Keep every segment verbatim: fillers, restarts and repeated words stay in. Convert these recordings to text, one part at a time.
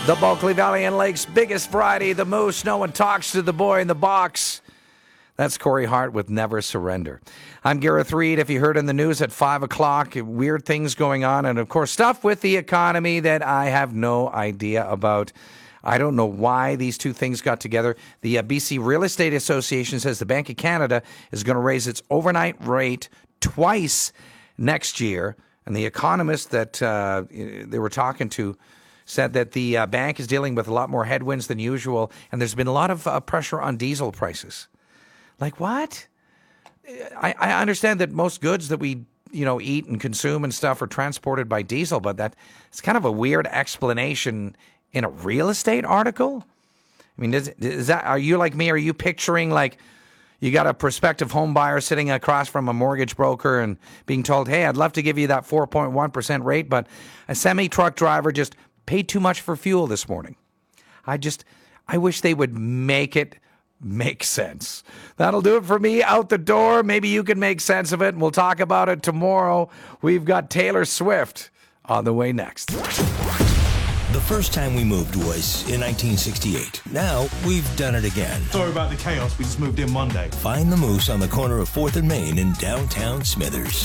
The Bulkley Valley and Lakes biggest variety, the Moose. No one talks to the boy in the box. That's Corey Hart with Never Surrender. I'm Gareth Reed. If you heard in the news at five o'clock, weird things going on. And, of course, stuff with the economy that I have no idea about. I don't know why these two things got together. The uh, B C Real Estate Association says the Bank of Canada is going to raise its overnight rate twice next year. And the economist that uh, they were talking to said that the uh, bank is dealing with a lot more headwinds than usual, and there's been a lot of uh, pressure on diesel prices. Like what? I, I understand that most goods that we you know eat and consume and stuff are transported by diesel, but that it's kind of a weird explanation in a real estate article. I mean, is, is that are you like me? Are you picturing like you got a prospective home buyer sitting across from a mortgage broker and being told, "Hey, I'd love to give you that four point one percent rate, but a semi-truck driver just paid too much for fuel this morning." I just, I wish they would make it make sense. That'll do it for me out the door. Maybe you can make sense of it, and we'll talk about it tomorrow. We've got Taylor Swift on the way next. The first time we moved was in nineteen sixty-eight. Now we've done it again. Sorry about the chaos. We just moved in Monday. Find the Moose on the corner of fourth and Main in downtown Smithers.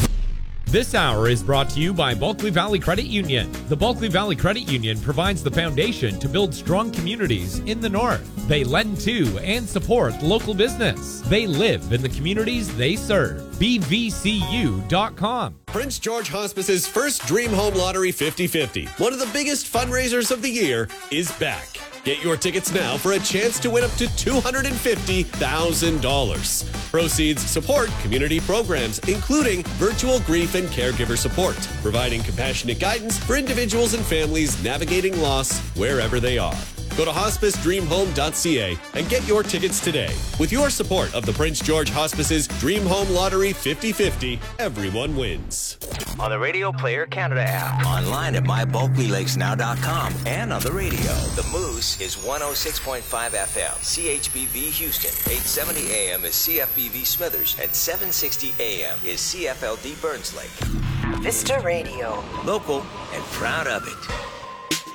This hour is brought to you by Bulkley Valley Credit Union. The Bulkley Valley Credit Union provides the foundation to build strong communities in the north. They lend to and support local business. They live in the communities they serve. B V C U dot com. Prince George Hospice's first Dream Home Lottery fifty fifty, one of the biggest fundraisers of the year, is back. Get your tickets now for a chance to win up to two hundred fifty thousand dollars. Proceeds support community programs, including virtual grief and caregiver support, providing compassionate guidance for individuals and families navigating loss wherever they are. Go to hospice dream home dot c a and get your tickets today. With your support of the Prince George Hospice's Dream Home Lottery fifty fifty, everyone wins. On the Radio Player Canada app, online at my bulkley lakes now dot com, and on the radio. The Moose is one oh six point five F M, C H B V Houston, eight seventy A M is C F B V Smithers, and seven sixty A M is C F L D Burns Lake. Vista Radio. Local and proud of it.